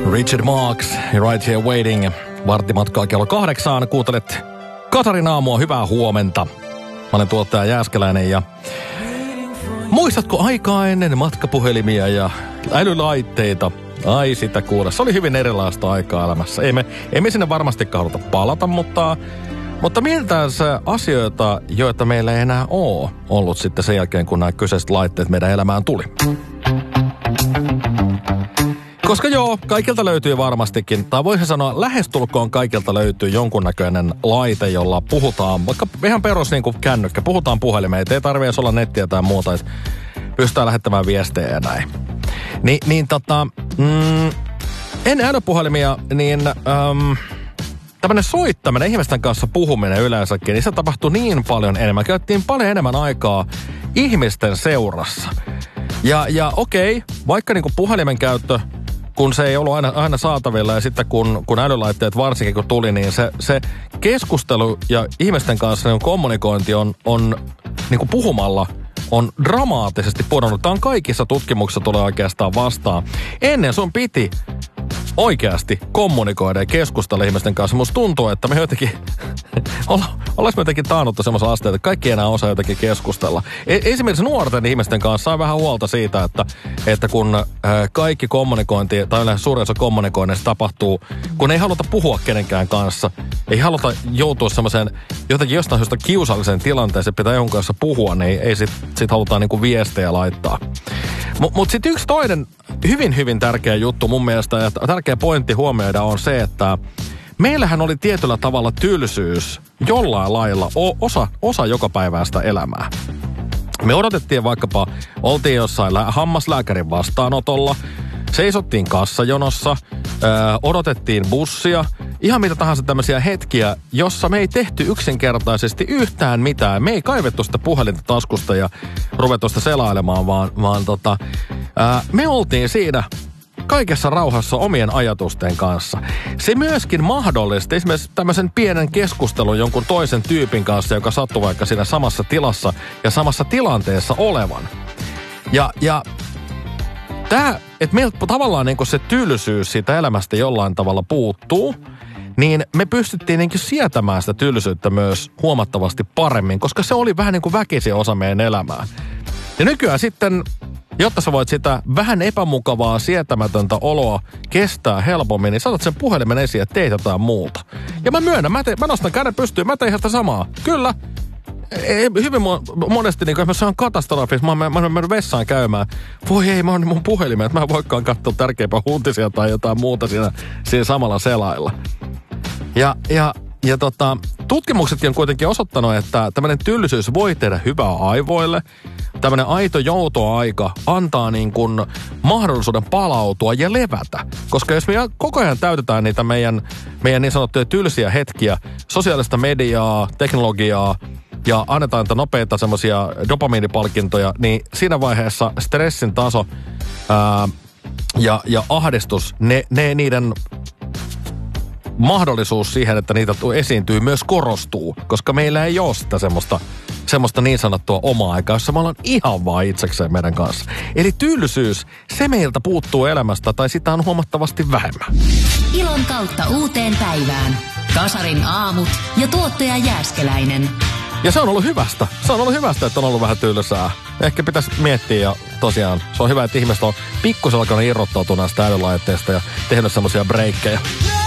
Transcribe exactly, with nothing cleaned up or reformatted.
Richard Marx, Right Here Waiting. Varttimatkaa kello kahdeksaan. Kuuntelet Kasarin aamua. Hyvää huomenta. Mä olen tuottaja Jääskeläinen ja muistatko aikaa ennen matkapuhelimia ja älylaitteita? Ai sitä kuule. Se oli hyvin erilaista aikaa elämässä. Ei me, ei me sinne varmastikaan haluta palata, mutta, mutta mietitään se asioita, joita meillä ei enää ole ollut sitten sen jälkeen, kun nämä kyseiset laitteet meidän elämään tuli. Koska joo, kaikilta löytyy varmastikin, tai voisin sanoa, lähestulkoon kaikilta löytyy jonkunnäköinen laite, jolla puhutaan, vaikka ihan perus niin kuin kännykkä, puhutaan puhelimeen, ei tarvitse olla nettiä tai muuta, että pystytään lähettämään viestejä ja näin. Ni, niin tota, mm, ennen älypuhelimia, niin äm, tämmöinen soittaminen, ihmisten kanssa puhuminen yleensäkin, niin se tapahtui niin paljon enemmän. Käytettiin paljon enemmän aikaa ihmisten seurassa. Ja, ja okei, vaikka niinku puhelimen käyttö, kun se ei ollut aina, aina saatavilla ja sitten kun, kun älylaitteet varsinkin kun tuli, niin se, se keskustelu ja ihmisten kanssa niin kommunikointi on, on niin kuin puhumalla on dramaattisesti pudonnut. Tämä on kaikissa tutkimuksissa tulee oikeastaan vastaan. Ennen sun piti oikeasti kommunikoida ja keskustella ihmisten kanssa. Musta tuntuu, että me jotenkin ollaan me jotenkin taannuttu semmoisen asteen, että kaikki enää osaa jotenkin keskustella. Esimerkiksi nuorten ihmisten kanssa on vähän huolta siitä, että, että kun äh, kaikki kommunikointi, tai yleensä suurin osa kommunikoinnista tapahtuu, kun ei haluta puhua kenenkään kanssa, ei haluta joutua semmoiseen jotenkin jostain syystä kiusalliseen tilanteeseen, pitää jonkun kanssa puhua, niin ei sit, sit halutaan niinku viestejä laittaa. Mutta mut sitten yksi toinen hyvin, hyvin tärkeä juttu mun mielestä, ja tärkeä pointti huomioida on se, että meillähän oli tietyllä tavalla tylsyys jollain lailla osa, osa jokapäiväistä elämää. Me odotettiin vaikkapa, oltiin jossain hammaslääkärin vastaanotolla, seisottiin kassajonossa, öö, odotettiin bussia, ihan mitä tahansa tämmöisiä hetkiä, jossa me ei tehty yksinkertaisesti yhtään mitään. Me ei kaivettu sitä puhelinta taskusta ja ruvettu sitä selailemaan, vaan, vaan tota, öö, me oltiin siinä kaikessa rauhassa omien ajatusten kanssa. Se myöskin mahdollisti esimerkiksi tämmöisen pienen keskustelun jonkun toisen tyypin kanssa, joka sattui vaikka siinä samassa tilassa ja samassa tilanteessa olevan. Ja, ja tämä, että meiltä tavallaan niin kuin se tylsyys siitä elämästä jollain tavalla puuttuu, niin me pystyttiin niin kuin sietämään sitä tylsyyttä myös huomattavasti paremmin, koska se oli vähän niin kuin väkisin osa meidän elämää. Ja nykyään sitten, jotta sä voit sitä vähän epämukavaa, sietämätöntä oloa kestää helpommin, niin saatat sen puhelimen esiin ja teet jotain muuta. Ja mä myönnän, mä, te, mä nostan käden pystyyn, mä tein sitä samaa. Kyllä. Ei, hyvin monesti, niin jos mä saan katastrofissa, mä oon mennyt vessaan käymään. Voi ei, mä oon mun puhelimen, että mä en voikaan katsoa tärkeimpää uutisia tai jotain muuta siinä, siinä samalla selailla. Ja, ja, ja tota, tutkimuksetkin on kuitenkin osoittanut, että tämmöinen tylsyys voi tehdä hyvää aivoille. Tämmöinen aito joutoaika antaa niin kuin mahdollisuuden palautua ja levätä. Koska jos me koko ajan täytetään niitä meidän, meidän niin sanottuja tylsiä hetkiä, sosiaalista mediaa, teknologiaa, ja annetaan niitä nopeita semmoisia dopamiinipalkintoja, niin siinä vaiheessa stressin taso ää, ja, ja ahdistus, ne, ne niiden mahdollisuus siihen, että niitä esiintyy, myös korostuu. Koska meillä ei ole sitä semmoista, semmoista niin sanottua omaa aikaa, jossa me ollaan ihan vaan itsekseen meidän kanssa. Eli tylsyys, se meiltä puuttuu elämästä tai sitä on huomattavasti vähemmän. Ilon kautta uuteen päivään. Kasarin aamut ja tuottaja Jääskeläinen. Ja se on ollut hyvästä. Se on ollut hyvästä, että on ollut vähän tylsää. Ehkä pitäisi miettiä ja tosiaan se on hyvä, että ihmiset on pikkusen alkanut irrottautua näistä älylaitteista ja tehnyt semmoisia breikkejä.